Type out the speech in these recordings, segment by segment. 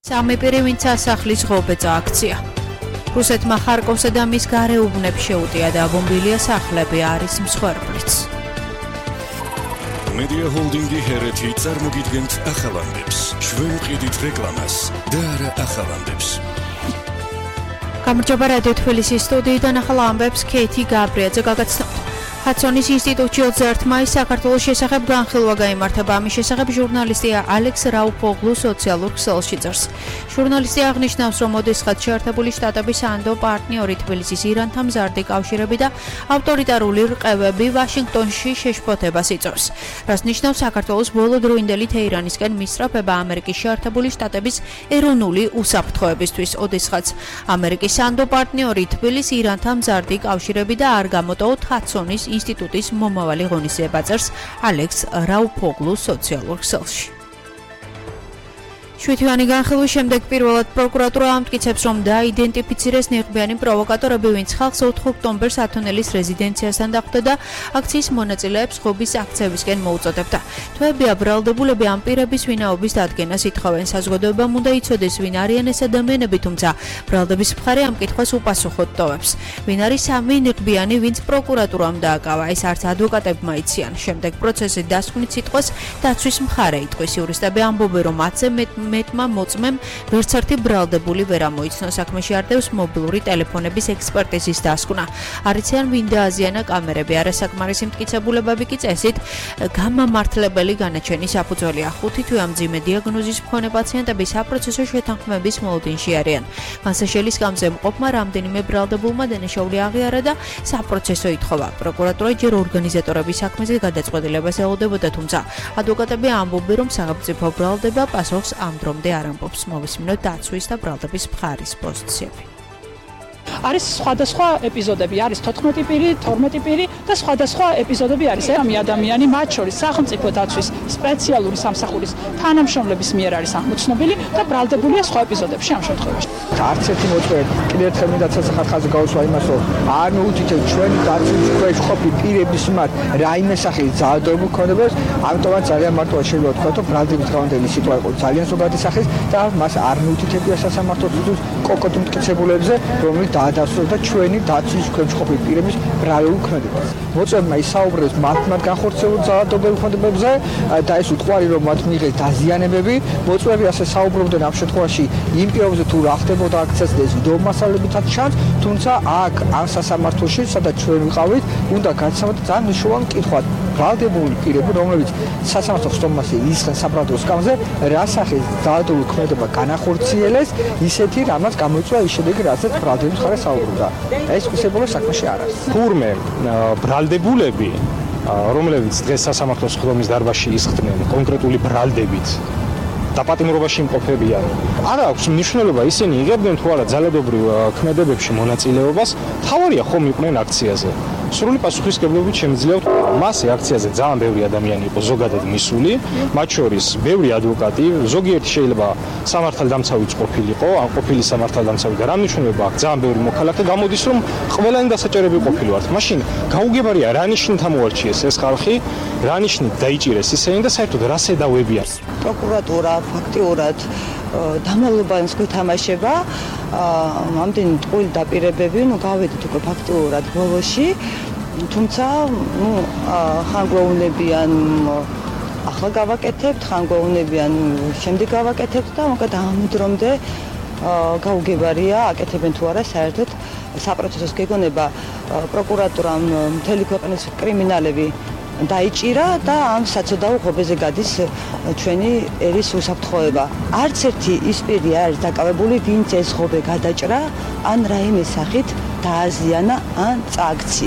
სამი პირი, ვინც ასახლის ღობეწა აქცია. რუსეთმა ხარკოვსა და მის გარეუბნებს შეუტია და აბომბილია სახლები, არის მსხვერპლიც. Media Holding-ი ჰერეთი წარმოგიდგენთ ახალანდებს. ჩვენ ვყიდით რეკლამას და არა ახალანდებს. გამარჯობა რადიო თბილისის სტუდიიდან ახალ ამბებს ქეთი გაბრიაძე გაგაცნობთ. ჰაცონის ინსტიტუტში 21 მაისს საქართველოს შესახებ განხილვა გაიმართება. ამის შესახებ ჟურნალისტი ალექს რაუფოღლუ სოციალურ ქსელში წერს. ჟურნალისტი აღნიშნავს, რომ ოდესღაც შეერთებული შტატების ანდო პარტნიორი თბილისის ირანთან მზარდი კავშირები და ავტორიტარული რყევები ვაშინგტონში შეშფოთებას იწვევს. რაც ნიშნავს საქართველოს ბოლოდროინდელი თეირანისკენ მისწრაფება ამერიკის შეერთებული შტატების ეროვნული უსაფრთხოებისთვის. ოდესღაც ამერიკის ანდო პარტნიორი თბილისის ირანთან მზარდი კავშირები და არ გამოტოვოთ ჰაცონის ინსტიტუტის მომავალი ღონისძიება, წერს ალექს რაუფოღლუ სოციალურ ქსელში. შვიდთვიანი განხილვის შემდეგ პირველად პროკურატურა ამტკიცებს, რომ დაიდენტიფიცირეს ნიღბიანი პროვოკატორები, ვინც ხალხს 4 ოქტომბერს ათონელის რეზიდენციასთან დახვდა და აქციის მონაწილეებს ხობის აქციებისკენ მოუწოდებდა. თვეებია ბრალდებულები ამ პირების ვინაობის დადგენას ითხოვენ. საზოგადოებამ უნდა იცოდეს, ვინ არიან ეს ადამიანები, თუმცა ბრალდების მხარე ამ კითხვას უპასუხოდ ტოვებს. ვინ არის სამი ნიღბიანი, ვინც პროკურატურამ დააკავა, ეს არც ადვოკატებმა იციან. შემდეგ პროცესის დასკვნით სიტყვას დაცვის მხარე იტყვის. იურისტები ამბობენ, რომ მათზე მეტმა მოწმემ ვერცერთი ბრალდებული ვერ ამოიცნო. საქმეში არდევს მობილური ტელეფონების ექსპერტიზის დასკვნა. არ იციან ვინ დააზიანა კამერები. არასაკმარისი მტკიცებულებები კი წესით გამამართლებელი განაჩენის საფუძველია. 5 თვე ამ მძიმე დიაგნოზის მქონე პაციენტები საპროცესო შეთანხმების მოლოდინში არიან. განსაშელი სკამზე მყოფმა რამდენიმე ბრალდებულმა დანაშაული აღიარა და საპროცესო ითხოვა. პროკურატურა ჯერ ორგანიზატორების საქმეზე გადაწყვეტილებას ელოდებოდა, თუმცა ადვოკატები ამბობენ, რომ სახელმწიფო ბრალდება პასუხს ამ დრომდე არ ამბობს. მოვისმინოთ დაცვის და ბრალდების მხარის პოზიციები. არის სხვადასხვა ეპიზოდები, არის 14 პირი, 12 პირი და სხვადასხვა ეპიზოდები არის. ამი ადამიანი, მათ შორის სახელმწიფო დაცვის სპეციალური სამსახურის თანამშრომლების მიერ არის ამოცნობილი და ბრალდებულია სხვა ეპიზოდებში ამ შემთხვევაში. არც ერთი მოწვევა კიდევ ერთხელ მინდა ცალ-ხაზზე გავუსვა იმას, რომ არ მოუთითებს ჩვენი დაცვის ქვეშ ყოფილი პირების მიმართ რაიმე სახის ძალადობრივ ქონებას, ამიტომაც ძალიან მარტივად შეიძლება ვთქვა, რომ ბრალდების დღევანდელი სიტყვა იყო ძალიან ზოგადი სახის და მას არ მოუთითებია სასამართლოს კონკრეტულ მტკიცებულებზე, რომელიც დაადასტურებდა ჩვენი დაცვის ქვეშ ყოფილი პირების ბრალდებულ ქმედებას. მოწვევებმა ისაუბრეს მათ განხორციელებულ ძალადობრივ ქონებებზე და ეს უთყვარი, რომ მათ მიიღეს დაზიანებები. მოწვევები ასე საუბრობდნენ ამ შემთხვევაში იმ პირობებზე, თუ რა ხდებოდა აქციაზე, ეს ვიდეო მასალებითაც ჩანს, თუმცა აქ ამ სასამართლოში, სადაც ჩვენ ვიყავით, უნდა გაცნოთ ძალიან მნიშვნელოვანი კითხვა. ბრალდებული პირები, რომლებიც სასამართლო ხსოვმაზე ისხენ საბრალდებო სკამზე, რა სახის ძალადობრივ ქმედება განახორციელეს, ისეთი რამაც გამოიწვია ის შედეგი, რასაც ბრალდების მხარე საუბრობდა. ეს უსებოლო საქმეში არ არის. თურმე ბრალდებულები, რომლებიც დღეს სასამართლოს ხდომის დარბაზში ისხდნენ კონკრეტული ბრალდებით დაპატიმრობაში იმყოფებიან. არ აქვს მნიშვნელობა ისინი იღებდნენ თუ არა ძალადობრივ ქმედებებში მონაწილეობას, თავარია ხომ იყვნენ აქციაზე. სრული პასუხისმგებლობით შემიძლია ვთქვა, მასე აქციაზე ძალიან ბევრი ადამიანი იყო ზოგადად მისული, მათ შორის ბევრი ადვოკატი, ზოგიერთი შეიძლება სამართალდამცავიც ყოფილიყო, ან ყოფილი სამართალდამცავი და რა მნიშვნელობა აქვს, ძალიან ბევრი მოქალაქე გამოდის, რომ ყველანი დასაჭერები ყოფილვართ. მაშინ გაუგებარია რა ნიშნით ამოარჩიეს ეს ხალხი, რა ნიშნით დაიჭირეს ისინი და საერთოდ რა სედავებია. პროკურატურა ფაქტიურად დამალულობას გვეთამაშება, ამდენი ტყუილი დაპირებები, გავედით უკვე ფაქტიურად ბოლოში, თუმცა ხან გვეუბნებიან ახლა გავაკეთებთ, ხან გვეუბნებიან შემდეგ გავაკეთებთ და მოკლედ ამ დრომდე გაუგებარია აკეთებენ თუ არა საერთოდ საპროცესოს გეგონება. პროკურატურამ მთელი ქვეყნის კრიმინალები დაიჭირა და ამ საცოდავ ღობეზე გადის ჩვენი ერის უსაფრთხოება. არც ერთი ის პირი არ არის დაკავებული, ვინც ეს ღობე გადაჭრა, ან რაიმე სახით დააზიანა, ან წააქცია.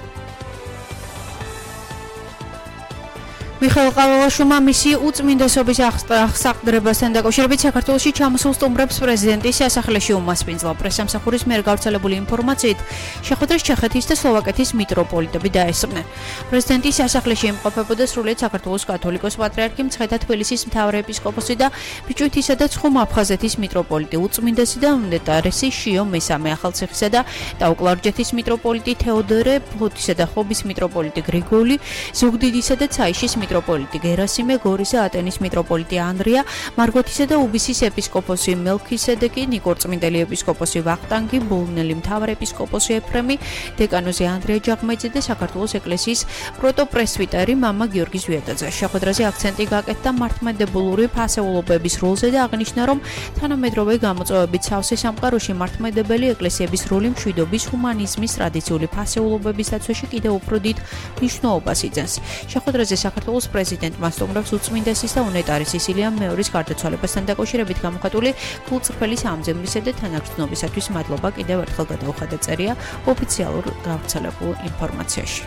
მიხეილ ყავალაშვილმა მისი უწმინდესობის აღსაყდრებასთან დაკავშირებით საქართველოში ჩამოსულ სტუმრებს პრეზიდენტის სასახლეში უმასპინძლა. პრესსამსახურის მიერ გავრცელებული ინფორმაციით შეხვედრას ჩეხეთის და სლოვაკეთის მიტროპოლიტები დაესწრნენ. პრეზიდენტის სასახლეში იმყოფებოდა სრულიად საქართველოს კათოლიკოს პატრიარქი, მცხეთა თბილისის მთავარეპისკოპოსი და ბიჭვინთისა და ცხუმ-აფხაზეთის მიტროპოლიტი უწმინდესი და უნეტარესი შიო მესამე ახალციხისა და ტაო-კლარჯეთის მიტროპოლიტი თეოდორე ფოთისა და ხობის მიტროპოლიტი გრიგოლი, ზუგდიდისა და ცაიშის მიტროპოლიტი გერასიმე, გორისა ატენის მიტროპოლიტი ანდრია, მარგოთისა და უბისის ეპისკოპოსი მელქისედეკი, ნიკორწმინდელი ეპისკოპოსი ვახტანგი, ბოლნელი მთავარეპისკოპოსი ეფრემი, დეკანოზი ანდრია ჯაღმეძე და საქართველოს ეკლესიის პროტოპრესვიტერი მამა გიორგი ზვიადაძე. შეხვედრაზე აქცენტი გაკეთდა მართლმადიდებლური ფასეულობების როლზე და აღნიშნა, რომ თანამედროვე გამოწვევებით სავსე სამყაროში მართლმადიდებელი ეკლესიების როლი მშვიდობის, ჰუმანიზმის, ტრადიციული ფასეულობების დაცვაში კიდევ უფრო დიდ მნიშვნელობას იძენს. შეხვედრაზე საქართველოს პრეზიდენტმა სტუმრებს უწმინდესის და უნეტარესის ილიამ მეორის გარდაცვალებასთან დაკავშირებით გამოხატული გულწრფელი სამძებნისა და თანაგრძნობისათვის მადლობა კიდევ ერთხელ გადაუხადა წერია ოფიციალურ გავრცელებულ ინფორმაციაში.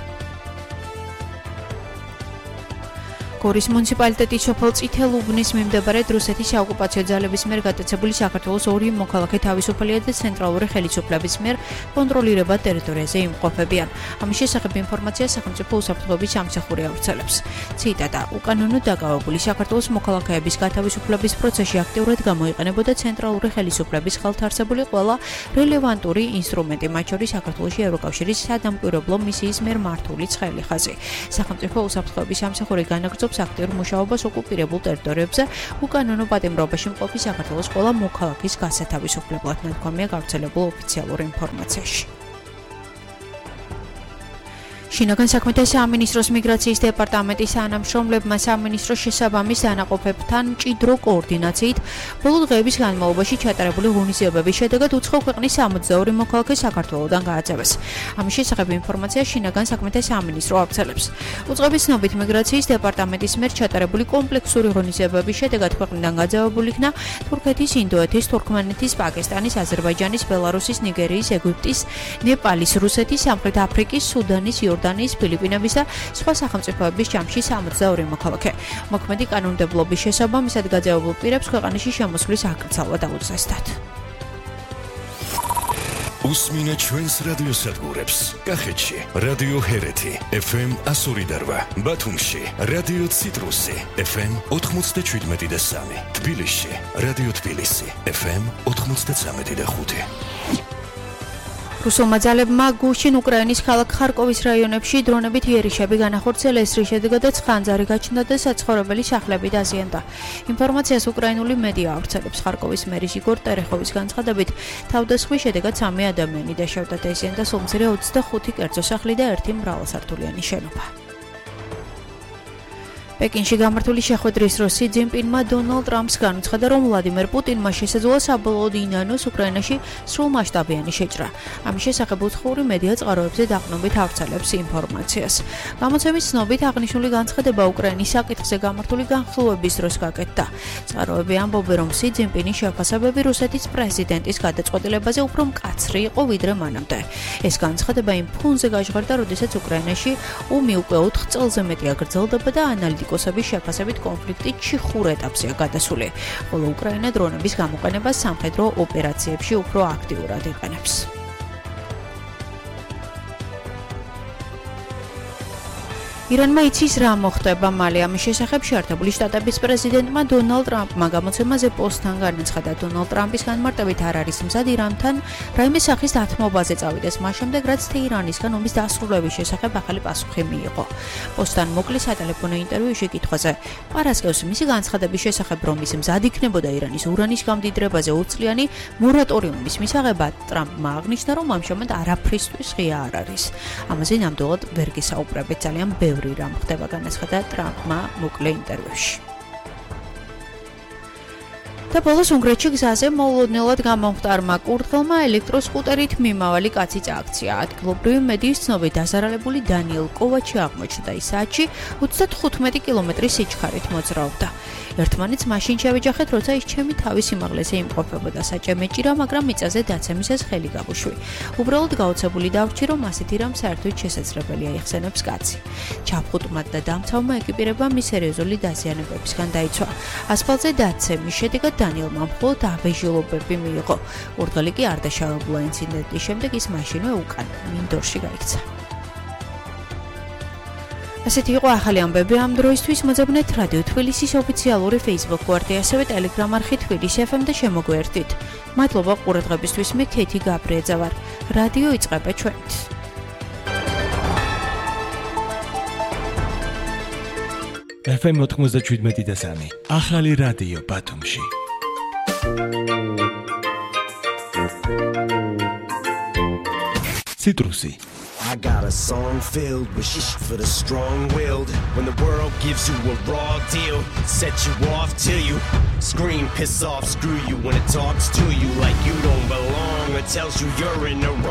გორის მუნიციპალიტეტის სოფელ წითელუბნის მიმდებარედ რუსეთის საოკუპაციო ძალების მიერ გატაცებული საქართველოს ორი მოქალაქე თავისუფალია და ცენტრალური ხელისუფლების მიერ კონტროლირებად ტერიტორიაზე იმყოფებიან. ამის შესახებ ინფორმაცია სახელმწიფო უსაფრთხოების სამსახური ავრცელებს. ციტატა: უკანონო დაკავებული საქართველოს მოქალაქეების გათავისუფლების პროცესში აქტიურად გამოიყენებოდა ცენტრალური ხელისუფლების ხელთ არსებული ყველა რელევანტური ინსტრუმენტი, მათ შორის საქართველოში ევროკავშირის სადამკვირვებლო მისიის მიერ მართული ცხელი ხაზი. სახელმწიფო უსაფრთხოების სამსახური განაგრძობს აქტიურ მუშაობას ოკუპირებულ ტერიტორიებზე უკანონო პატიმრობაში მყოფი საქართველოს ყველა მოქალაქის გასათავისუფლებლად, ნათქვამია გავრცელებულ ოფიციალურ ინფორმაციაში. შინაგან საქმეთა სამინისტროს მიგრაციის დეპარტამენტის თანამშრომლებმა სამინისტროს შესაბამის დანაყოფებთან მჭიდრო კოორდინაციით ბოლო დღეების განმავლობაში ჩატარებული ღონისძიებების შედეგად უცხო ქვეყნის 62 მოქალაქე საქართველოდან გააძევეს. ამის შესახებ ინფორმაცია შინაგან საქმეთა სამინისტრო ავრცელებს. უწყების ცნობით მიგრაციის დეპარტამენტის მიერ ჩატარებული კომპლექსური ღონისძიებების შედეგად ქვეყნიდან გაძევებული იქნა თურქეთის, ინდოეთის, თურქმენეთის, პაკისტანის, აზერბაიჯანის, ბელარუსის, ნიგერიის, ეგვიპტის, ნეპალის, რუსეთის, სამხრეთ აფრიკის, სუდანის, იორდანიის, ფილიპინების და სხვა სახელმწიფოების ჯამში 62 მოქალაქე. მოქმედი კანონმდებლობის შესაბამისად გაძევებულ პირებს ქვეყანაში შემოსვლის აკრძალვა დაუწესდათ. უსმინეთ ჩვენს რადიოსადგურებს. კახეთში რადიო ჰერეთი FM 102.8, ბათუმში რადიო ციტრუსი FM 97.3, თბილისში რადიო თბილისი FM 93.5. რუსულმა ძალებმა გუშინ უკრაინის ქალაქ ხარკოვის რაიონებში დრონებით იერიშები განახორციელეს, რის შედეგადაც ხანძარი გაჩნდა და საცხოვრებელი სახლები დაზიანდა. ინფორმაციას უკრაინული მედია ავრცელებს. ხარკოვის მერის იგორ ტერეხოვის განცხადებით, თავდასხმის შედეგად 3 ადამიანი დაშავდა, დაზიანდა სულ-მცირე 25 კერძო სახლი და 1 მრავალსართულიანი შენობა. პეკინში გამართული შეხვედრის დროს სი ძინპინმა დონალდ ტრამპს განუცხადა, რომ ვლადიმერ პუტინმა შესაძლოა საბოლოოდ ინანოს უკრაინაში სრულმასშტაბიანი შეჭრა. ამის შესახებ უცხოური მედია წყაროებზე დაყრდნობით ავრცელებს ინფორმაციას. გამოცემის ცნობით აღნიშნული განცხადება უკრაინის საკითხზე გამართული განხილვების დროს გაკეთდა. წყაროები ამბობენ, რომ სი ძინპინის შეფასებები რუსეთის პრეზიდენტის გადაწყვეტილებაზე უფრო მკაცრი იყო ვიდრე მანამდე. ეს განცხადება იმ ფონზე გაჟღერდა, როდესაც უკრაინაში ომი უკვე 4 წელზე მეტია გრძელდება და ანალიტიკოსების შეფასებით კონფლიქტი ჩიხურ ეტაპზეა გადასული, ხოლო უკრაინა დრონების გამოყენებას სამხედრო ოპერაციებში უფრო აქტიურად იყენებს. ირანმა იცის რა მოხდება მალე. ამის შესახებ შეერთებული შტატების პრეზიდენტმა დონალდ ტრამპმა გამოცემაზე პოსტთან განაცხადა, დონალდ ტრამპის განმარტებით არ არის მზად ირანთან რაიმე სახის დათმობაზე წავიდეს მას შემდეგ, რაც თეირანისგან ომის დასრულების შესახებ ახალი პასუხი მიიღო. პოსტთან მოკლე სატელეფონო ინტერვიუში კითხვაზე პარასკევს მისი განცხადების შესახებ, რომ ის მზად იქნებოდა ირანის ურანის გამდიდრებაზე 2 წლიანი მორატორიუმის მისაღებად, ტრამპმა აღნიშნა, რომ ამჟამად არაფრისთვის ღია არ არის. ამაზე ნამდვილად ვერ გისაუბრებით, ძალიან ბევრი რამ ხდება, განაცხადა ტრამპმა მოკლე ინტერვიუში. და ბოლოს უნგრეთში გზაზე მოულოდნელად გამომხტარმა კურდღელმა ელექტროსკუტერით მიმავალი კაცი წააქცია. ადგილობრივი მედიის ცნობით დასარალებული დანიელ კოვაჩი აღმოჩნდა ის საათში 35 კილომეტრის სიჩქარით მოძრაობდა. ერთმანეთს მაშინ შევეჯახეთ, როცა ის ჩემი თავის სიმაღლეზე იმყოფებოდა. საჭე მეჭირა, მაგრამ მიწაზე დაცემისას ხელი გავუშვი. უბრალოდ გაოცებული დავრჩი, რომ ასეთი რამ საერთოდ შესაძლებელია, იხსენებს კაცი. ჩაფხუტმად და დამცავმა ეკიპირება მის სერიოზული დაზიანებებისგან დაიცვა. ასფალტზე დაცემის შედეგად დანიელმა მხოლოდ აბეჟილობები მიიღო. კურდღელი კი არ დაშავებულა. ინციდენტის შემდეგ ის მაშინვე უკან მინდორში გაიქცა. ასეთი იყო ახალი ამბები ამ დროისთვის. მოძებნეთ რადიო თბილისის ოფიციალური Facebook გვერდი, ასევე Telegram არხი თბილისი FM და შემოგვიერთდით. მადლობა ყურადღებისთვის. მე ქეთი გაბრიეძე ვარ. რადიო იწყება ჩვენით. FM 97.3 ახალი რადიო ბათუმში. Citrusy. I got a song filled with shit for the strong-willed. When the world gives you a raw deal, set you off till you scream, piss off, screw you. When it talks to you like you don't belong, or tells you you're in the wrong.